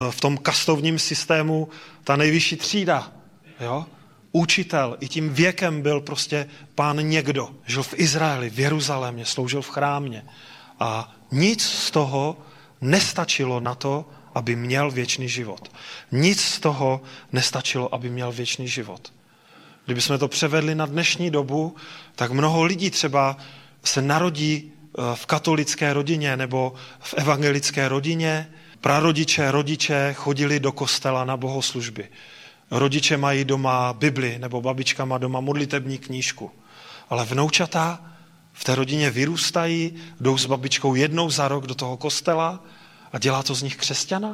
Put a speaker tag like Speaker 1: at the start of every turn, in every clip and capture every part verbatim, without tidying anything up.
Speaker 1: v tom kastovním systému ta nejvyšší třída. Jo? Učitel, i tím věkem byl prostě pán někdo. Žil v Izraeli, v Jeruzalémě, sloužil v chrámě. A nic z toho nestačilo na to, aby měl věčný život. Nic z toho nestačilo, aby měl věčný život. Kdybychom to převedli na dnešní dobu, tak mnoho lidí třeba se narodí v katolické rodině nebo v evangelické rodině. Prarodiče, rodiče chodili do kostela na bohoslužby. Rodiče mají doma Bibli nebo babička má doma modlitební knížku. Ale vnoučata v té rodině vyrůstají, jdou s babičkou jednou za rok do toho kostela a dělá to z nich křesťana?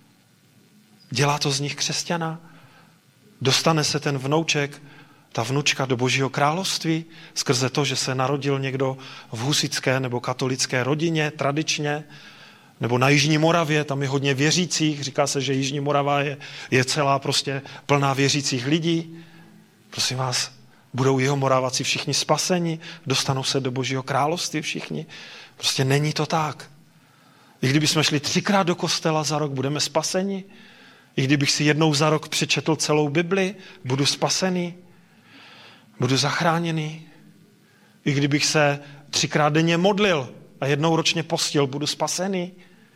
Speaker 1: Dělá to z nich křesťana? Dostane se ten vnouček, ta vnučka do Božího království skrze to, že se narodil někdo v husitské nebo katolické rodině tradičně, nebo na Jižní Moravě, tam je hodně věřících, říká se, že Jižní Morava je, je celá prostě plná věřících lidí. Prosím vás, budou jeho Moravaci všichni spaseni, dostanou se do Božího království všichni. Prostě není to tak. I kdybychom šli třikrát do kostela za rok, budeme spaseni. I kdybych si jednou za rok přečetl celou Bibli, budu spasený, budu zachráněný. I kdybych se třikrát denně modlil a jednou ročně postil, budu spasený.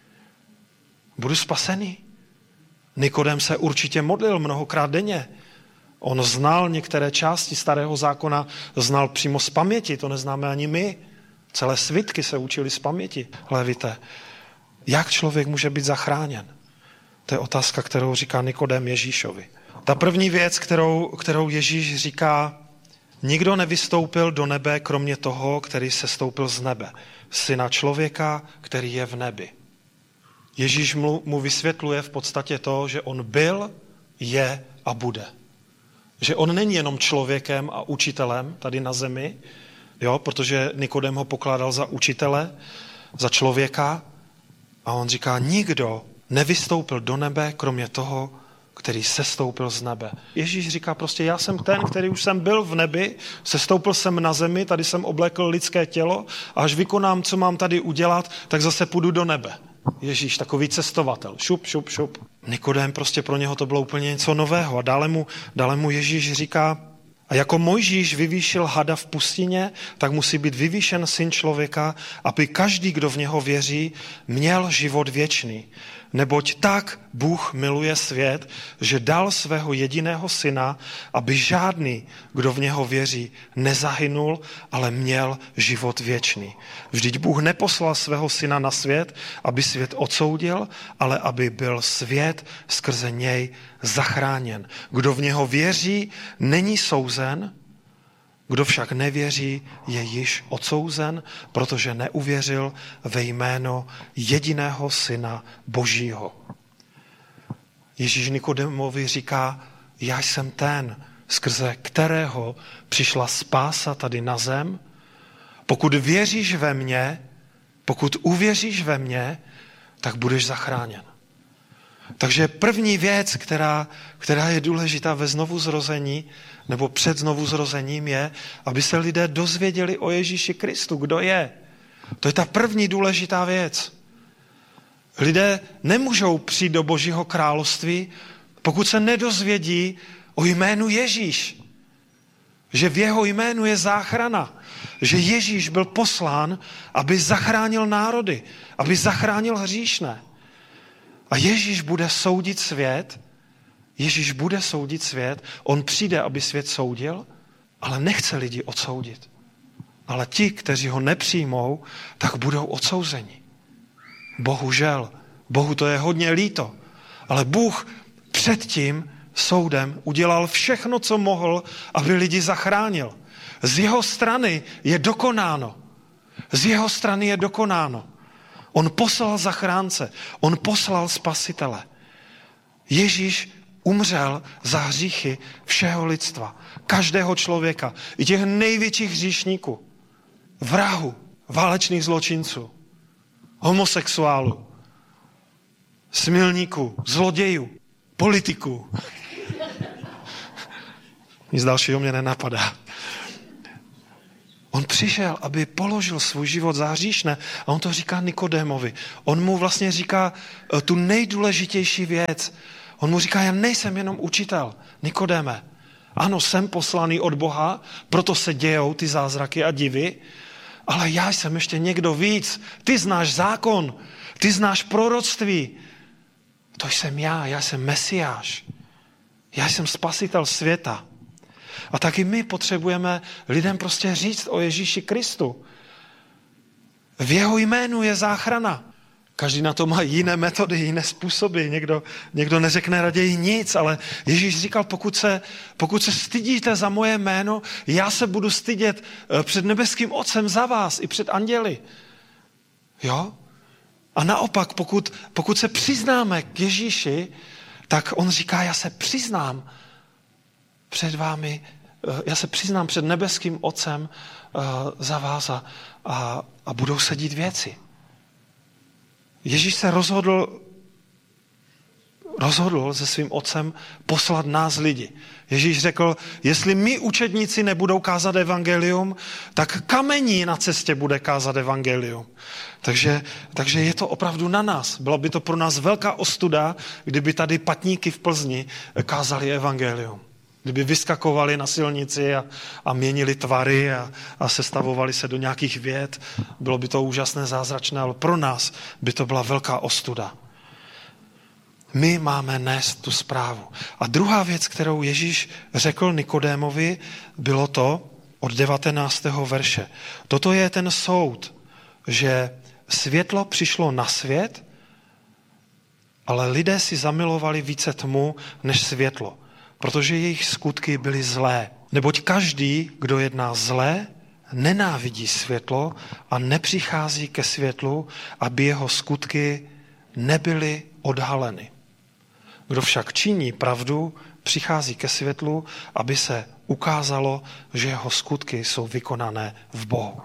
Speaker 1: Budu spasený. Nikodem se určitě modlil mnohokrát denně. On znal některé části Starého zákona, znal přímo z paměti, to neznáme ani my. Celé svitky se učili z paměti. Ale víte, jak člověk může být zachráněn? To je otázka, kterou říká Nikodem Ježíšovi. Ta první věc, kterou, kterou Ježíš říká, nikdo nevystoupil do nebe, kromě toho, který se stoupil z nebe. Syna člověka, který je v nebi. Ježíš mu, mu vysvětluje v podstatě to, že on byl, je a bude. Že on není jenom člověkem a učitelem tady na zemi, jo, protože Nikodem ho pokládal za učitele, za člověka a on říká, nikdo nevystoupil do nebe, kromě toho, který sestoupil z nebe. Ježíš říká prostě, já jsem ten, který už jsem byl v nebi, sestoupil jsem na zemi, tady jsem oblékl lidské tělo a až vykonám, co mám tady udělat, tak zase půjdu do nebe. Ježíš, takový cestovatel, šup, šup, šup. Nikodém prostě pro něho to bylo úplně něco nového a dále mu, dále mu Ježíš říká, a jako Mojžíš vyvýšil hada v pustině, tak musí být vyvýšen Syn člověka, aby každý, kdo v něho věří, měl život věčný. Neboť tak Bůh miluje svět, že dal svého jediného syna, aby žádný, kdo v něho věří, nezahynul, ale měl život věčný. Vždyť Bůh neposlal svého syna na svět, aby svět odsoudil, ale aby byl svět skrze něj zachráněn. Kdo v něho věří, není souzen, kdo však nevěří, je již odsouzen, protože neuvěřil ve jméno jediného Syna Božího. Ježíš Nikodemovi říká, já jsem ten, skrze kterého přišla spása tady na zem. Pokud věříš ve mě, pokud uvěříš ve mě, tak budeš zachráněn. Takže první věc, která, která je důležitá ve znovuzrození, nebo před znovuzrozením je, aby se lidé dozvěděli o Ježíši Kristu, kdo je. To je ta první důležitá věc. Lidé nemůžou přijít do Božího království, pokud se nedozvědí o jménu Ježíš. Že v jeho jménu je záchrana. Že Ježíš byl poslán, aby zachránil národy, aby zachránil hříšné. A Ježíš bude soudit svět, Ježíš bude soudit svět, on přijde, aby svět soudil, ale nechce lidi odsoudit. Ale ti, kteří ho nepřijmou, tak budou odsouzeni. Bohužel, Bohu to je hodně líto, ale Bůh před tím soudem udělal všechno, co mohl, aby lidi zachránil. Z jeho strany je dokonáno. Z jeho strany je dokonáno. On poslal zachránce, on poslal spasitele. Ježíš umřel za hříchy všeho lidstva, každého člověka, i těch největších hříšníků, vrahů, válečných zločinců, homosexuálů, smilníků, zlodějů, politiků. Nic dalšího mě nenapadá. On On přišel, aby položil svůj život za hříšné a on to říká Nikodémovi. On mu vlastně říká tu nejdůležitější věc. On mu říká, já nejsem jenom učitel, Nikodéme. Ano, jsem poslaný od Boha, proto se dějou ty zázraky a divy, ale já jsem ještě někdo víc. Ty znáš zákon, ty znáš proroctví. To jsem já, já jsem Mesiáš. Já jsem spasitel světa. A taky my potřebujeme lidem prostě říct o Ježíši Kristu. V jeho jménu je záchrana. Každý na to má jiné metody, jiné způsoby. Někdo, někdo neřekne raději nic, ale Ježíš říkal, pokud se, pokud se stydíte za moje jméno, já se budu stydět před nebeským Otcem za vás i před anděli. Jo? A naopak, pokud, pokud se přiznáme k Ježíši, tak on říká, já se přiznám před vámi, já se přiznám před nebeským Otcem uh, za vás a, a, a budou se dít věci. Ježíš se rozhodl, rozhodl se svým Otcem poslat nás lidi. Ježíš řekl, jestli my učedníci nebudou kázat evangelium, tak kamení na cestě bude kázat evangelium. Takže, takže je to opravdu na nás. Byla by to pro nás velká ostuda, kdyby tady patníky v Plzni kázali evangelium. Kdyby vyskakovali na silnici a, a měnili tvary a, a sestavovali se do nějakých věd, bylo by to úžasné, zázračné, ale pro nás by to byla velká ostuda. My máme nést tu zprávu. A druhá věc, kterou Ježíš řekl Nikodémovi, bylo to od devatenáctého verše. Toto je ten soud, že světlo přišlo na svět, ale lidé si zamilovali více tmu než světlo, protože jejich skutky byly zlé. Neboť každý, kdo jedná zlé, nenávidí světlo a nepřichází ke světlu, aby jeho skutky nebyly odhaleny. Kdo však činí pravdu, přichází ke světlu, aby se ukázalo, že jeho skutky jsou vykonané v Bohu.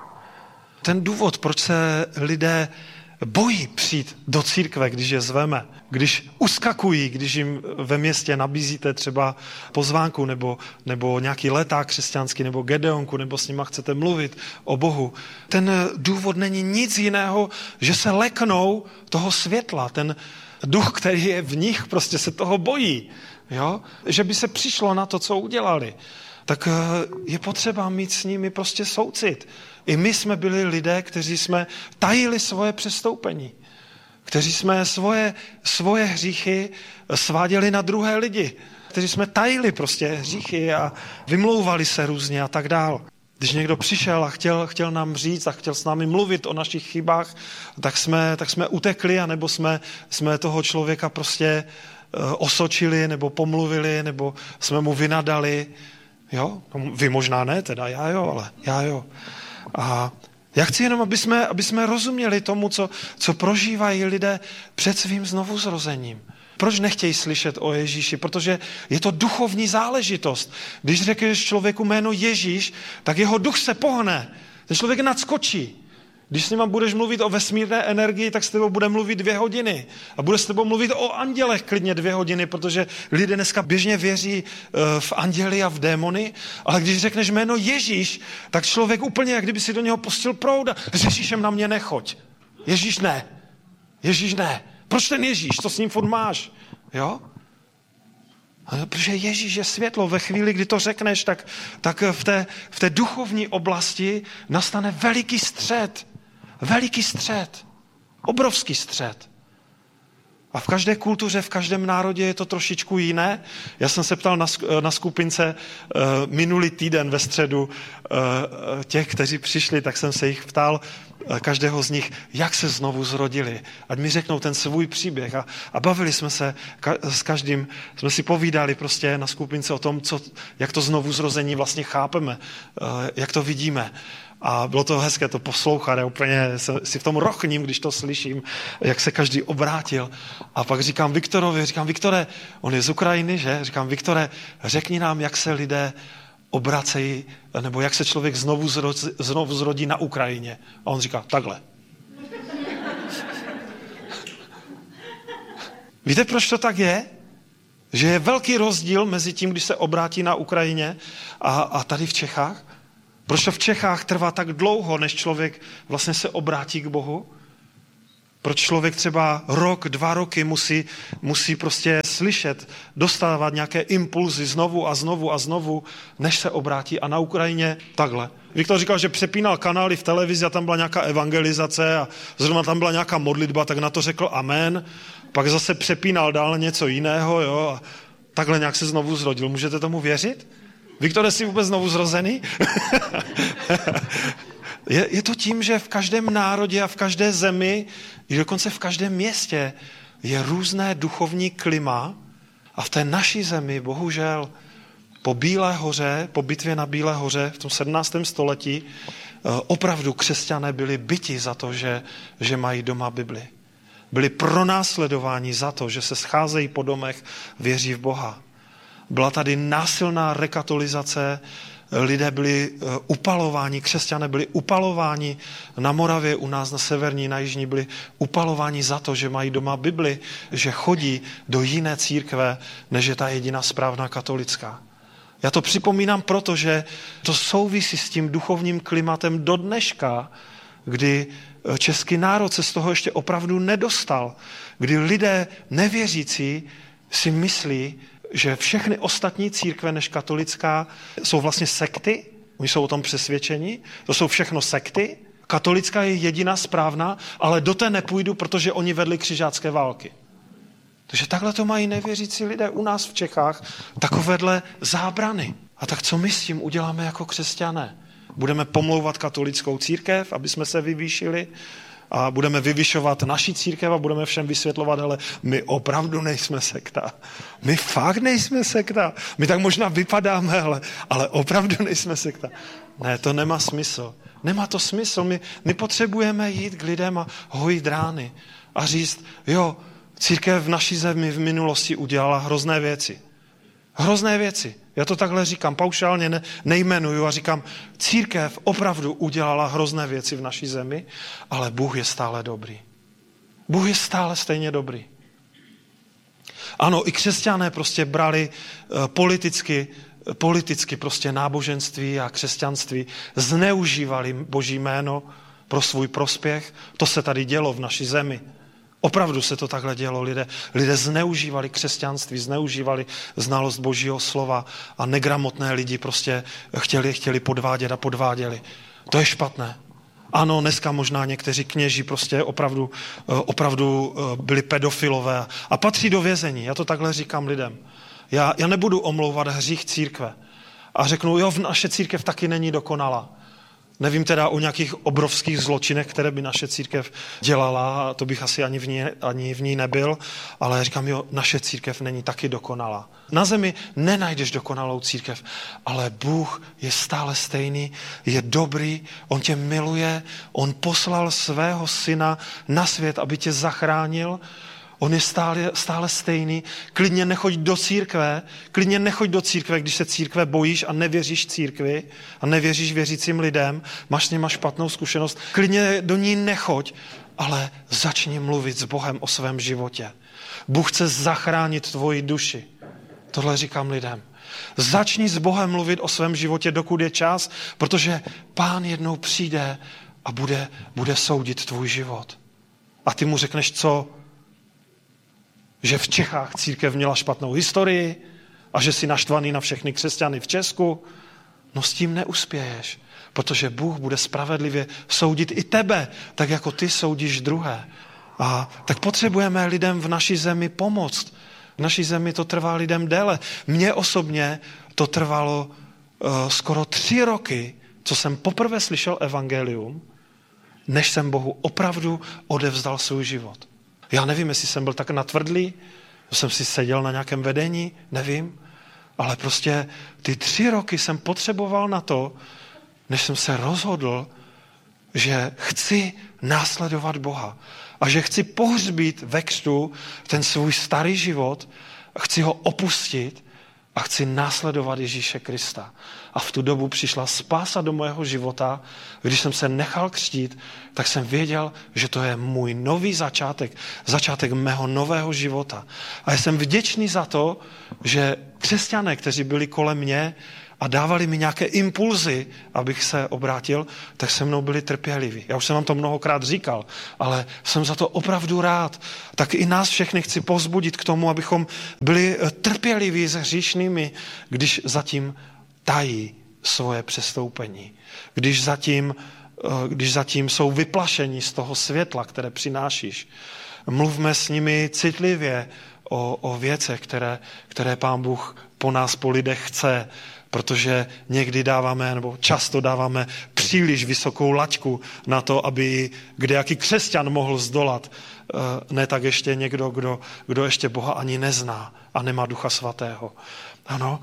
Speaker 1: Ten důvod, proč se lidé bojí přijít do církve, když je zveme, když uskakují, když jim ve městě nabízíte třeba pozvánku nebo, nebo nějaký leták křesťanský nebo Gedeonku, nebo s nima chcete mluvit o Bohu. Ten důvod není nic jiného, že se leknou toho světla. Ten duch, který je v nich, prostě se toho bojí. Jo? Že by se přišlo na to, co udělali. Tak je potřeba mít s nimi prostě soucit. I my jsme byli lidé, kteří jsme tajili svoje přestoupení. Kteří jsme svoje, svoje hříchy sváděli na druhé lidi. Kteří jsme tajili prostě hříchy a vymlouvali se různě a tak dál. Když někdo přišel a chtěl, chtěl nám říct a chtěl s námi mluvit o našich chybách, tak jsme, tak jsme utekli, anebo jsme, jsme toho člověka prostě osočili, nebo pomluvili, nebo jsme mu vynadali. Jo? Vy možná ne, teda já jo, ale já jo. A já chci jenom, aby jsme, aby jsme rozuměli tomu, co, co prožívají lidé před svým znovuzrozením. Proč nechtějí slyšet o Ježíši? Protože je to duchovní záležitost. Když řekneš člověku jméno Ježíš, tak jeho duch se pohne. Ten člověk nadskočí. Když s ním budeš mluvit o vesmírné energii, tak s tebou bude mluvit dvě hodiny. A bude s tebou mluvit o andělech klidně dvě hodiny, protože lidé dneska běžně věří v anděly a v démony, ale když řekneš jméno Ježíš, tak člověk úplně, jak kdyby si do něho pustil proud a s Ježíšem na mě nechoď. Ježíš ne. Ježíš ne. Proč ten Ježíš? Co s ním furt máš? Jo? Protože Ježíš je světlo. Ve chvíli, kdy to řekneš, tak, tak v, té, v té duchovní oblasti nastane veliký střet. Veliký střet. Obrovský střet. A v každé kultuře, v každém národě je to trošičku jiné. Já jsem se ptal na, na skupince uh, minulý týden ve středu uh, těch, kteří přišli, tak jsem se jich ptal, uh, každého z nich, jak se znovu zrodili. Ať mi řeknou ten svůj příběh. A, a bavili jsme se ka, s každým, jsme si povídali prostě na skupince o tom, co, jak to znovu zrození vlastně chápeme, uh, jak to vidíme. A bylo to hezké to poslouchat, já úplně si v tom rochním, když to slyším, jak se každý obrátil. A pak říkám Viktorovi, říkám, Viktore, on je z Ukrajiny, že? Říkám, Viktore, řekni nám, jak se lidé obracejí, nebo jak se člověk znovu, zrodí, znovu zrodí na Ukrajině. A on říká, takhle. Víte, proč to tak je? Že je velký rozdíl mezi tím, když se obrátí na Ukrajině a, a tady v Čechách? Proč to v Čechách trvá tak dlouho, než člověk vlastně se obrátí k Bohu? Proč člověk třeba rok, dva roky musí, musí prostě slyšet, dostávat nějaké impulzy znovu a znovu a znovu, než se obrátí. A na Ukrajině takhle. Viktor říkal, že přepínal kanály v televizi a tam byla nějaká evangelizace a zrovna tam byla nějaká modlitba, tak na to řekl amen. Pak zase přepínal dál něco jiného, jo, a takhle nějak se znovu zrodil. Můžete tomu věřit? Viktor, jsi vůbec znovu zrozený? je, je to tím, že v každém národě a v každé zemi, i dokonce v každém městě je různé duchovní klima a v té naší zemi, bohužel, po Bílé hoře, po bitvě na Bílé hoře v tom sedmnáctém století opravdu křesťané byli byti za to, že, že mají doma Bibli. Byli pronásledováni za to, že se scházejí po domech, věří v Boha. Byla tady násilná rekatolizace, lidé byli upalováni, křesťané byli upalováni na Moravě, u nás na severní, na jižní byli upalováni za to, že mají doma Bibli, že chodí do jiné církve, než je ta jediná správná katolická. Já to připomínám proto, že to souvisí s tím duchovním klimatem do dneška, kdy český národ se z toho ještě opravdu nedostal, kdy lidé nevěřící si myslí, že všechny ostatní církve než katolická jsou vlastně sekty, oni jsou o tom přesvědčeni, to jsou všechno sekty, katolická je jediná správná, ale do té nepůjdu, protože oni vedli křižácké války. Takže takhle to mají nevěřící lidé u nás v Čechách, takovéhle zábrany. A tak co my s tím uděláme jako křesťané? Budeme pomlouvat katolickou církev, aby jsme se vyvýšili, a budeme vyvyšovat naši církev a budeme všem vysvětlovat, ale my opravdu nejsme sekta. My fakt nejsme sekta. My tak možná vypadáme, ale, ale opravdu nejsme sekta. Ne, to nemá smysl. Nemá to smysl. My, my potřebujeme jít k lidem a hojit rány a říct, jo, církev v naší zemi v minulosti udělala hrozné věci. Hrozné věci. Já to takhle říkám, paušálně ne, nejmenuju a říkám, církev opravdu udělala hrozné věci v naší zemi, ale Bůh je stále dobrý. Bůh je stále stejně dobrý. Ano, i křesťané prostě brali uh, politicky, politicky prostě náboženství a křesťanství, zneužívali Boží jméno pro svůj prospěch. To se tady dělo v naší zemi. Opravdu se to takhle dělo. Lidé, lidé zneužívali křesťanství, zneužívali znalost Božího slova a negramotné lidi prostě chtěli, chtěli podvádět a podváděli. To je špatné. Ano, dneska možná někteří kněží prostě opravdu, opravdu byli pedofilové a patří do vězení. Já to takhle říkám lidem. Já, já nebudu omlouvat hřích církve. A řeknu, jo, naše církev taky není dokonalá. Nevím teda o nějakých obrovských zločinech, které by naše církev dělala, to bych asi ani v ní, ani v ní nebyl, ale říkám, jo, naše církev není taky dokonalá. Na zemi nenajdeš dokonalou církev, ale Bůh je stále stejný, je dobrý, on tě miluje, on poslal svého syna na svět, aby tě zachránil. On je stále, stále stejný. Klidně nechoď do církve, klidně nechoď do církve, když se církve bojíš a nevěříš církvi a nevěříš věřícím lidem, máš s nima špatnou zkušenost. Klidně do ní nechoď, ale začni mluvit s Bohem o svém životě. Bůh chce zachránit tvoji duši. Tohle říkám lidem. Začni s Bohem mluvit o svém životě, dokud je čas, protože Pán jednou přijde a bude, bude soudit tvůj život. A ty mu řekneš, co? Že v Čechách církev měla špatnou historii a že jsi naštvaný na všechny křesťany v Česku, no s tím neuspěješ, protože Bůh bude spravedlivě soudit i tebe, tak jako ty soudíš druhé. A tak potřebujeme lidem v naší zemi pomoct. V naší zemi to trvá lidem déle. Mně osobně to trvalo uh, skoro tři roky, co jsem poprvé slyšel evangelium, než jsem Bohu opravdu odevzdal svůj život. Já nevím, jestli jsem byl tak natvrdlý, že jsem si seděl na nějakém vedení, nevím, ale prostě ty tři roky jsem potřeboval na to, než jsem se rozhodl, že chci následovat Boha a že chci pohřbít ve křtu ten svůj starý život, chci ho opustit a chci následovat Ježíše Krista. A v tu dobu přišla spása do mého života. Když jsem se nechal křtít, tak jsem věděl, že to je můj nový začátek, začátek mého nového života. A jsem vděčný za to, že křesťané, kteří byli kolem mě a dávali mi nějaké impulzy, abych se obrátil, tak se mnou byli trpěliví. Já už jsem vám to mnohokrát říkal, ale jsem za to opravdu rád. Tak i nás všechny chci povzbudit k tomu, abychom byli trpěliví s hříšnými, když zatím tají svoje přestoupení. Když zatím, když zatím jsou vyplašeni z toho světla, které přinášíš. Mluvme s nimi citlivě o, o věcech, které, které Pán Bůh po nás, po lidech chce, protože někdy dáváme, nebo často dáváme příliš vysokou laťku na to, aby kdejaký křesťan mohl zdolat. Ne tak ještě někdo, kdo, kdo ještě Boha ani nezná a nemá Ducha Svatého. Ano.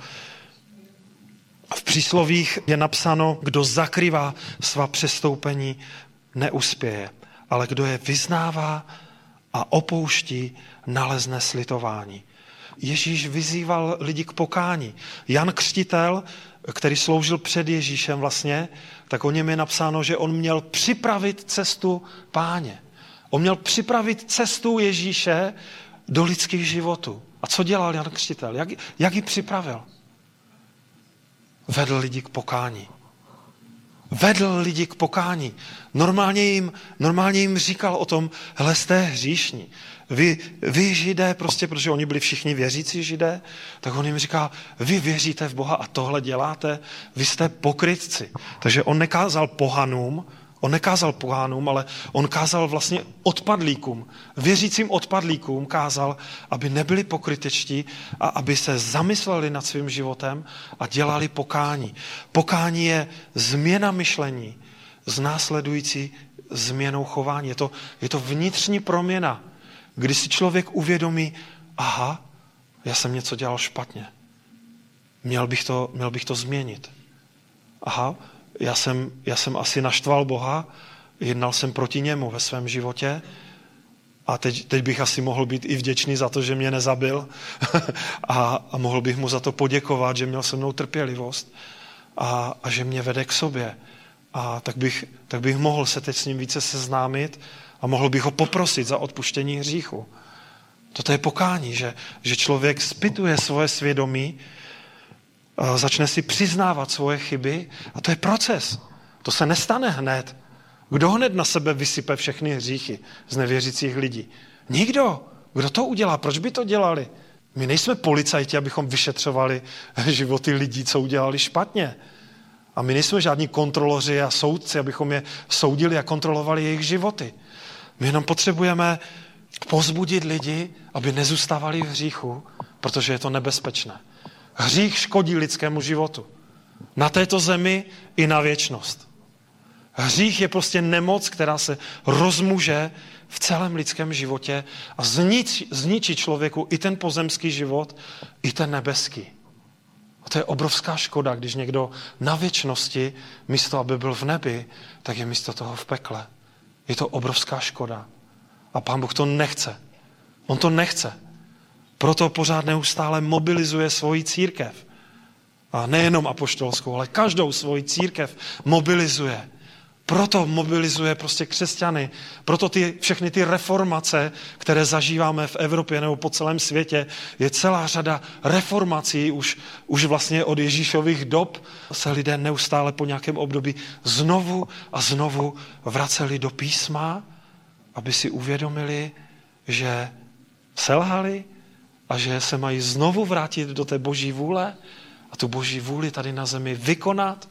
Speaker 1: V příslovích je napsáno, kdo zakrývá svá přestoupení, neuspěje, ale kdo je vyznává a opouští, nalezne slitování. Ježíš vyzýval lidi k pokání. Jan Křtitel, který sloužil před Ježíšem vlastně, tak o něm je napsáno, že on měl připravit cestu Páně. On měl připravit cestu Ježíše do lidských životů. A co dělal Jan Křtitel? Jak, jak ji připravil? Vedl lidi k pokání. Vedl lidi k pokání. Normálně jim, normálně jim říkal o tom, hele, jste hříšní. Vy, vy Židé, prostě, protože oni byli všichni věřící Židé, tak on jim říká, vy věříte v Boha a tohle děláte, vy jste pokrytci. Takže on nekázal pohanům, on nekázal pohanům, ale on kázal vlastně odpadlíkům, věřícím odpadlíkům kázal, aby nebyli pokrytečtí a aby se zamysleli nad svým životem a dělali pokání. Pokání je změna myšlení s následující změnou chování. Je to, je to vnitřní proměna, kdy si člověk uvědomí, aha, já jsem něco dělal špatně. Měl bych to, měl bych to změnit. Aha, já jsem, já jsem asi naštval Boha, jednal jsem proti němu ve svém životě a teď, teď bych asi mohl být i vděčný za to, že mě nezabil a, a mohl bych mu za to poděkovat, že měl se mnou trpělivost a, a že mě vede k sobě. A tak bych, tak bych mohl se teď s ním více seznámit a mohl bych ho poprosit za odpuštění hříchu. Toto je pokání, že, že člověk zpytuje svoje svědomí, začne si přiznávat svoje chyby a to je proces. To se nestane hned. Kdo hned na sebe vysype všechny hříchy z nevěřících lidí? Nikdo. Kdo to udělá? Proč by to dělali? My nejsme policajti, abychom vyšetřovali životy lidí, co udělali špatně. A my nejsme žádní kontroloři a soudci, abychom je soudili a kontrolovali jejich životy. My jenom potřebujeme povzbudit lidi, aby nezůstávali v hříchu, protože je to nebezpečné. Hřích škodí lidskému životu. Na této zemi i na věčnost. Hřích je prostě nemoc, která se rozmůže v celém lidském životě a zničí, zničí člověku i ten pozemský život, i ten nebeský. A to je obrovská škoda, když někdo na věčnosti, místo aby byl v nebi, tak je místo toho v pekle. Je to obrovská škoda. A Pán Bůh to nechce. On to nechce. Proto pořád neustále mobilizuje svoji církev. A nejenom apoštolskou, ale každou svoji církev mobilizuje. Proto mobilizuje prostě křesťany. Proto ty, všechny ty reformace, které zažíváme v Evropě nebo po celém světě, je celá řada reformací. Už, už vlastně od Ježíšových dob se lidé neustále po nějakém období znovu a znovu vraceli do písma, aby si uvědomili, že selhali, a že se mají znovu vrátit do té boží vůle a tu boží vůli tady na zemi vykonat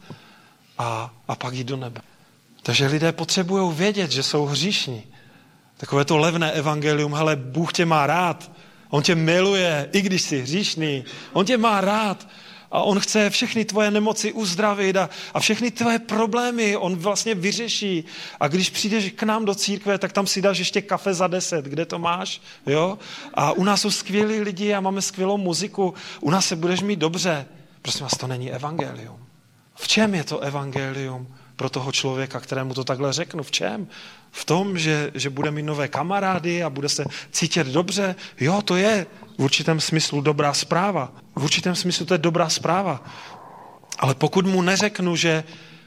Speaker 1: a, a pak jít do nebe. Takže lidé potřebují vědět, že jsou hříšní. Takové to levné evangelium, hele, Bůh tě má rád, on tě miluje, i když jsi hříšný, on tě má rád a on chce všechny tvoje nemoci uzdravit a, a všechny tvoje problémy on vlastně vyřeší. A když přijdeš k nám do církve, tak tam si dáš ještě kafe za deset, kde to máš, jo? A u nás jsou skvělí lidi a máme skvělou muziku, u nás se budeš mít dobře. Prosím vás, to není evangelium. V čem je to evangelium pro toho člověka, kterému to takhle řeknu? V čem? V tom, že, že bude mít nové kamarády a bude se cítit dobře? Jo, to je v určitém smyslu dobrá zpráva. V určitém smyslu to je dobrá zpráva. Ale pokud mu neřeknu, že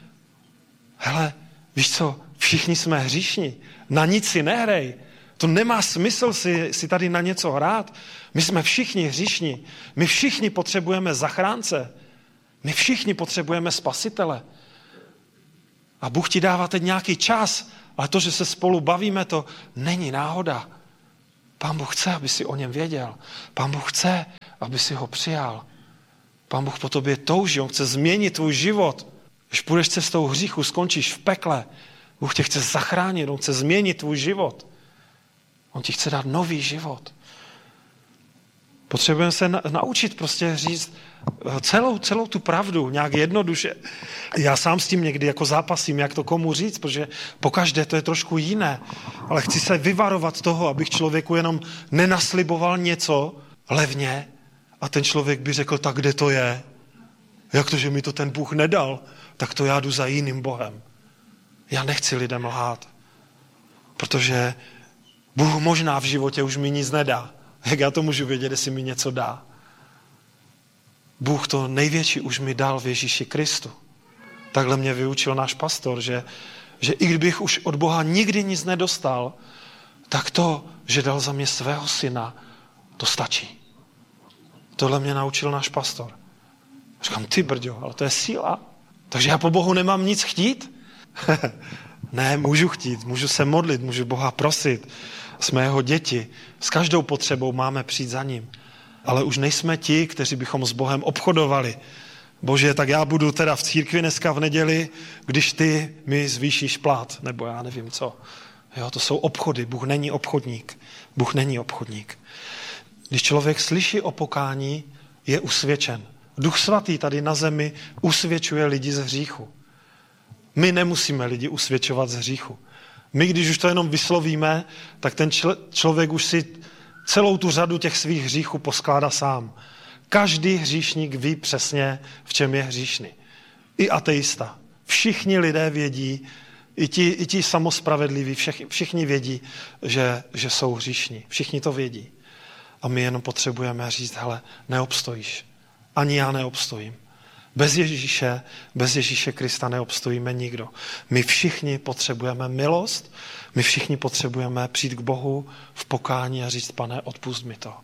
Speaker 1: hele, víš co, všichni jsme hříšní, na nic si nehrej, to nemá smysl si, si tady na něco hrát. My jsme všichni hříšní, my všichni potřebujeme zachránce. My všichni potřebujeme spasitele. A Bůh ti dává teď nějaký čas, ale to, že se spolu bavíme, to není náhoda. Pán Bůh chce, aby si o něm věděl. Pán Bůh chce, aby si ho přijal. Pán Bůh po tobě touží, on chce změnit tvůj život. Když půjdeš cestou hříchu, skončíš v pekle. Bůh tě chce zachránit, on chce změnit tvůj život. On ti chce dát nový život. Potřebujeme se na, naučit prostě říct celou, celou tu pravdu, nějak jednoduše. Já sám s tím někdy jako zápasím, jak to komu říct, protože pokaždé to je trošku jiné. Ale chci se vyvarovat toho, abych člověku jenom nenasliboval něco levně a ten člověk by řekl, tak kde to je? Jak to, že mi to ten Bůh nedal? Tak to já jdu za jiným Bohem. Já nechci lidem lhát, protože Bůh možná v životě už mi nic nedá. Jak já to můžu vědět, jestli mi něco dá? Bůh to největší už mi dal v Ježíši Kristu. Takhle mě vyučil náš pastor, že, že i kdybych už od Boha nikdy nic nedostal, tak to, že dal za mě svého syna, to stačí. Tohle mě naučil náš pastor. Říkám, ty brďo, ale to je síla. Takže já po Bohu nemám nic chtít? Ne, můžu chtít, můžu se modlit, můžu Boha prosit. Jsme jeho děti. S každou potřebou máme přijít za ním. Ale už nejsme ti, kteří bychom s Bohem obchodovali. Bože, tak já budu teda v církvi dneska v neděli, když ty mi zvýšíš plat, nebo já nevím co. Jo, to jsou obchody. Bůh není obchodník. Bůh není obchodník. Když člověk slyší o pokání, je usvědčen. Duch svatý tady na zemi usvědčuje lidi z hříchu. My nemusíme lidi usvědčovat z hříchu. My, když už to jenom vyslovíme, tak ten čl- člověk už si celou tu řadu těch svých hříchů poskládá sám. Každý hříšník ví přesně, v čem je hříšný. I ateista. Všichni lidé vědí, i ti, i ti samospravedliví, všech, všichni vědí, že, že jsou hříšní. Všichni to vědí. A my jenom potřebujeme říct, hele, neobstojíš. Ani já neobstojím. Bez Ježíše, bez Ježíše Krista neobstojíme nikdo. My všichni potřebujeme milost, my všichni potřebujeme přijít k Bohu v pokání a říct, pane, odpusť mi to.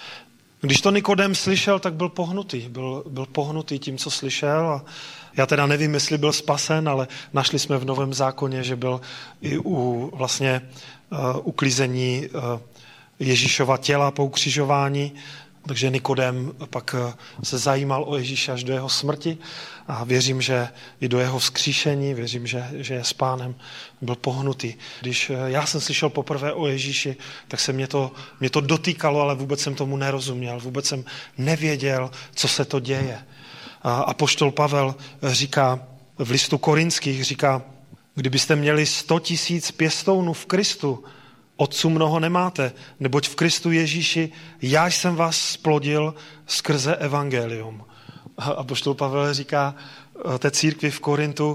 Speaker 1: Když to Nikodem slyšel, tak byl pohnutý. Byl, byl pohnutý tím, co slyšel. A já teda nevím, jestli byl spasen, ale našli jsme v Novém zákoně, že byl i u vlastně uh, uklízení uh, Ježíšova těla po ukřižování. Takže Nikodem pak se zajímal o Ježíše až do jeho smrti a věřím, že i do jeho vzkříšení, věřím, že, že je s Pánem, byl pohnutý. Když já jsem slyšel poprvé o Ježíši, tak se mě to, mě to dotýkalo, ale vůbec jsem tomu nerozuměl, vůbec jsem nevěděl, co se to děje. A apoštol Pavel říká v listu Korinských, říká, kdybyste měli sto tisíc pěstounů v Kristu, otců mnoho nemáte, neboť v Kristu Ježíši já jsem vás splodil skrze evangelium. A apoštol Pavel říká té církvi v Korintu,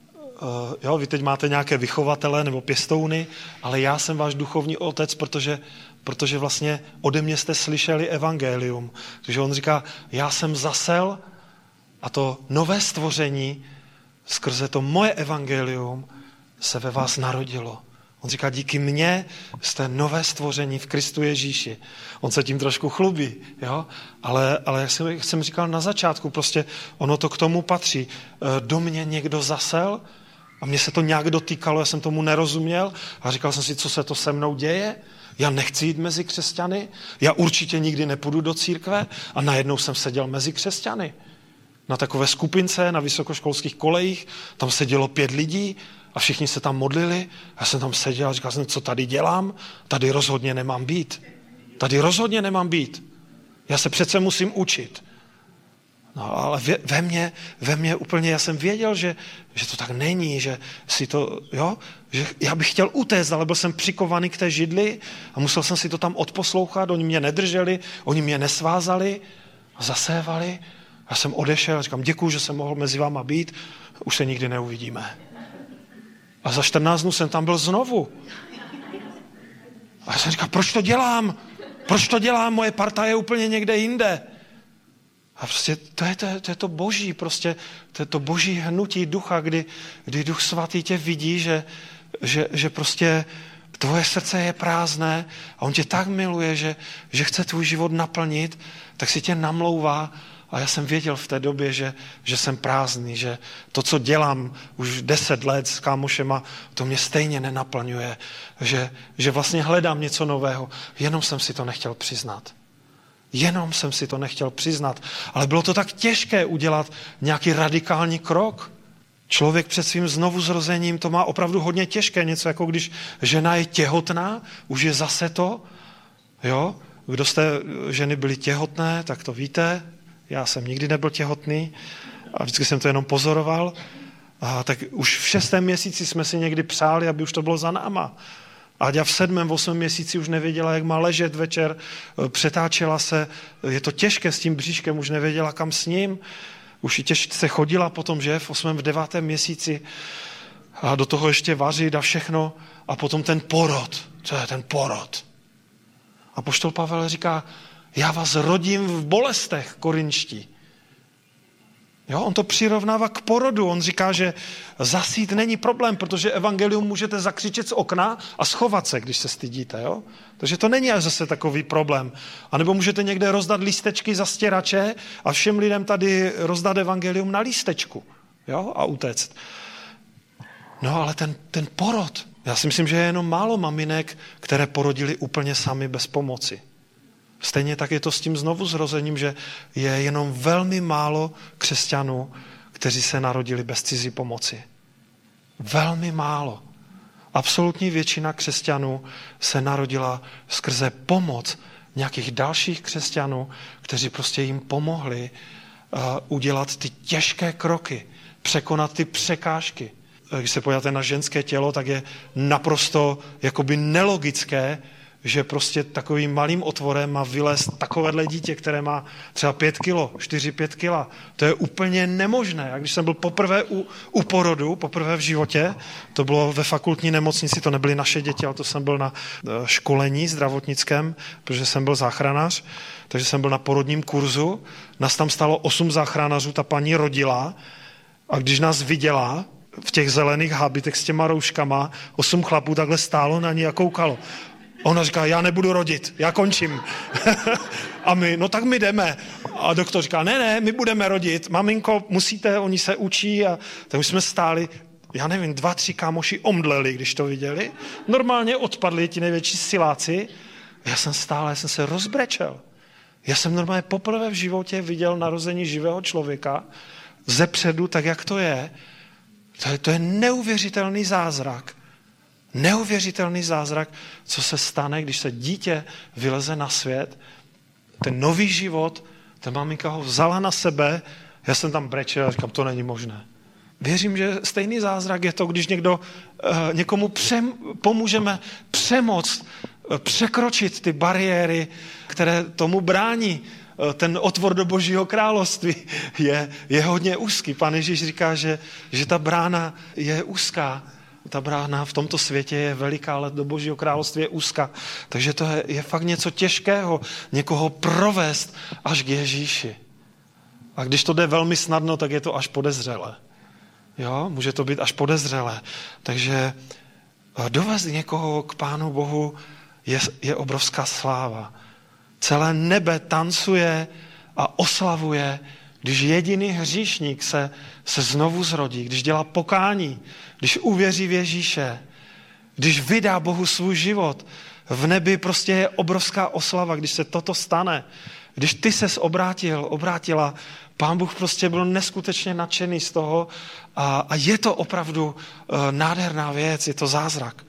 Speaker 1: jo, vy teď máte nějaké vychovatele nebo pěstouny, ale já jsem váš duchovní otec, protože, protože vlastně ode mě jste slyšeli evangelium. Takže on říká, já jsem zasel a to nové stvoření skrze to moje evangelium se ve vás narodilo. On říká, díky mně jste nové stvoření v Kristu Ježíši. On se tím trošku chlubí, jo? Ale, ale jak, jsem, jak jsem říkal na začátku, prostě ono to k tomu patří. Do mě někdo zasel a mně se to nějak dotýkalo, já jsem tomu nerozuměl a říkal jsem si, co se to se mnou děje. Já nechci jít mezi křesťany, já určitě nikdy nepůjdu do církve a najednou jsem seděl mezi křesťany. Na takové skupince, na vysokoškolských kolejích, tam sedělo pět lidí, a všichni se tam modlili, já jsem tam seděl a říkal jsem, co tady dělám? Tady rozhodně nemám být. Tady rozhodně nemám být. Já se přece musím učit. No, ale ve, ve, mně, ve mně úplně, já jsem věděl, že, že to tak není, že si to, jo, že já bych chtěl utéct, ale byl jsem přikovaný k té židli a musel jsem si to tam odposlouchat, oni mě nedrželi, oni mě nesvázali a zasévali. Já jsem odešel a říkám, děkuju, že jsem mohl mezi váma být, už se nikdy neuvidíme. A za čtrnáct dnů jsem tam byl znovu. A já jsem říkal, proč to dělám? Proč to dělám? Moje parta je úplně někde jinde. A prostě to je to, to, je to boží, prostě to je to boží hnutí ducha, kdy, kdy Duch Svatý tě vidí, že, že, že prostě tvoje srdce je prázdné a on tě tak miluje, že, že chce tvůj život naplnit, tak si tě namlouvá A já jsem věděl v té době, že, že jsem prázdný, že to, co dělám už deset let s kámošema, to mě stejně nenaplňuje, že, že vlastně hledám něco nového, jenom jsem si to nechtěl přiznat. Jenom jsem si to nechtěl přiznat, ale bylo to tak těžké udělat nějaký radikální krok. Člověk před svým znovuzrozením to má opravdu hodně těžké, něco jako když žena je těhotná, už je zase to, jo? Kdo jste ženy byly těhotné, tak to víte, já jsem nikdy nebyl těhotný a vždycky jsem to jenom pozoroval, a tak už v šestém měsíci jsme si někdy přáli, aby už to bylo za náma. Áďa v sedmém, v osmém měsíci už nevěděla, jak má ležet večer, přetáčela se, je to těžké s tím bříškem, už nevěděla, kam s ním, už i těžce chodila potom, že v osmém, v devátém měsíci a do toho ještě vařit a všechno a potom ten porod, co je ten porod? Apoštol Pavel říká, já vás rodím v bolestech, korinští. Jo, on to přirovnává k porodu. On říká, že zasít není problém, protože evangelium můžete zakřičet z okna a schovat se, když se stydíte. Jo? Takže to není až zase takový problém. A nebo můžete někde rozdat lístečky za stěrače a všem lidem tady rozdat evangelium na lístečku. Jo? A utéct. No ale ten, ten porod, já si myslím, že je jenom málo maminek, které porodili úplně sami bez pomoci. Stejně tak je to s tím znovuzrozením, že je jenom velmi málo křesťanů, kteří se narodili bez cizí pomoci. Velmi málo. Absolutní většina křesťanů se narodila skrze pomoc nějakých dalších křesťanů, kteří prostě jim pomohli uh, udělat ty těžké kroky, překonat ty překážky. Když se podíváte na ženské tělo, tak je naprosto jakoby nelogické, že prostě takovým malým otvorem má vylézt takovéhle dítě, které má třeba pět kilo, čtyři, pět kila. To je úplně nemožné. A když jsem byl poprvé u, u porodu, poprvé v životě, to bylo ve fakultní nemocnici, to nebyly naše děti, ale to jsem byl na školení zdravotnickém, protože jsem byl záchranář, takže jsem byl na porodním kurzu. Nás tam stalo osm záchranářů, ta paní rodila a když nás viděla v těch zelených habitech s těma rouškama, osm chlapů takhle stálo na ní a koukalo. Ona říká, já nebudu rodit, já končím. A my, no tak my jdeme. A doktor říká, ne, ne, my budeme rodit. Maminko, musíte, oni se učí. A tak my jsme stáli, já nevím, dva, tři kámoši omdleli, když to viděli. Normálně odpadli ti největší siláci. Já jsem stál, já jsem se rozbrečel. Já jsem normálně poprvé v životě viděl narození živého člověka zepředu, tak jak to je. To je, to je neuvěřitelný zázrak. Neuvěřitelný zázrak, co se stane, když se dítě vyleze na svět. Ten nový život, ta maminka ho vzala na sebe, já jsem tam brečel a říkám, to není možné. Věřím, že stejný zázrak je to, když někdo, někomu přem, pomůžeme přemoct, překročit ty bariéry, které tomu brání. Ten otvor do Božího království je, je hodně úzký. Pán Ježíš říká, že, že ta brána je úzká. Ta brána v tomto světě je veliká, ale do Božího království je úzká. Takže to je, je fakt něco těžkého, někoho provést až k Ježíši. A když to jde velmi snadno, tak je to až podezřelé. Jo, může to být až podezřelé. Takže dovést někoho k Pánu Bohu je, je obrovská sláva. Celé nebe tancuje a oslavuje, když jediný hříšník se, se znovu zrodí, když dělá pokání, když uvěří v Ježíše, když vydá Bohu svůj život. V nebi prostě je obrovská oslava, když se toto stane. Když ty ses obrátil, obrátila, Pán Bůh prostě byl neskutečně nadšený z toho a, a je to opravdu uh, nádherná věc, je to zázrak.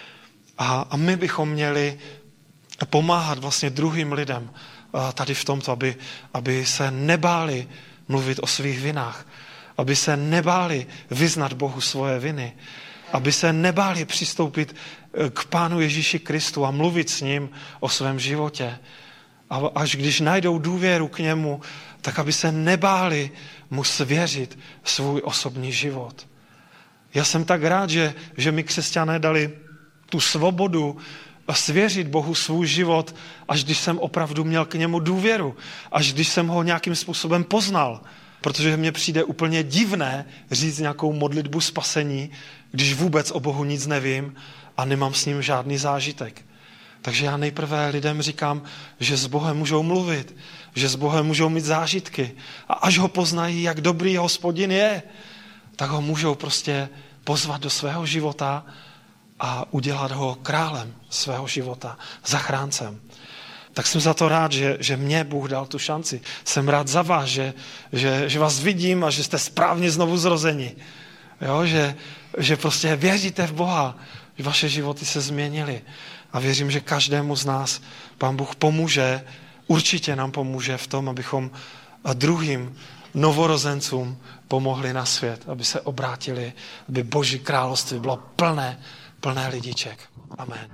Speaker 1: A, a my bychom měli pomáhat vlastně druhým lidem uh, tady v tomto, aby, aby se nebáli mluvit o svých vinách, aby se nebáli vyznat Bohu svoje viny, aby se nebáli přistoupit k Pánu Ježíši Kristu a mluvit s ním o svém životě. A až když najdou důvěru k němu, tak aby se nebáli mu svěřit svůj osobní život. Já jsem tak rád, že, že mi křesťané dali tu svobodu svěřit Bohu svůj život, až když jsem opravdu měl k němu důvěru, až když jsem ho nějakým způsobem poznal. Protože mně přijde úplně divné říct nějakou modlitbu spasení, když vůbec o Bohu nic nevím a nemám s ním žádný zážitek. Takže já nejprve lidem říkám, že s Bohem můžou mluvit, že s Bohem můžou mít zážitky. A až ho poznají, jak dobrý Hospodin je, tak ho můžou prostě pozvat do svého života a udělat ho králem svého života, zachráncem. Tak jsem za to rád, že, že mě Bůh dal tu šanci. Jsem rád za vás, že, že, že vás vidím a že jste správně znovu zrozeni. Jo, že, že prostě věříte v Boha, že vaše životy se změnily. A věřím, že každému z nás Pán Bůh pomůže, určitě nám pomůže v tom, abychom druhým novorozencům pomohli na svět, aby se obrátili, aby Boží království bylo plné, plné lidiček. Amen.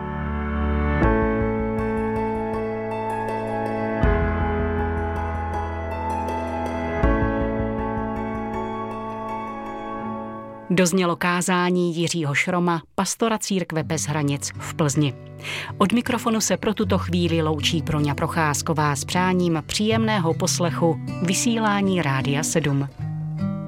Speaker 2: Doznělo kázání Jiřího Šroma, pastora Církve bez hranic v Plzni. Od mikrofonu se pro tuto chvíli loučí Proňa Procházková s přáním příjemného poslechu vysílání Rádia sedm.